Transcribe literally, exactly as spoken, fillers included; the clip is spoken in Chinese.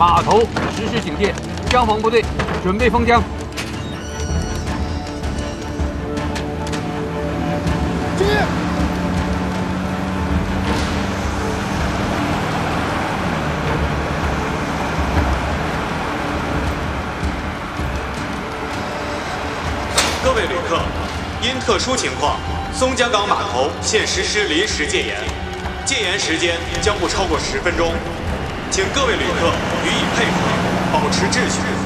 码头实施警戒，消防部队准备封江。 注意！ 各位旅客，因特殊情况，松江港码头现实施临时戒严，戒严时间将不超过十分钟，请各位旅客予以配合，保持秩序。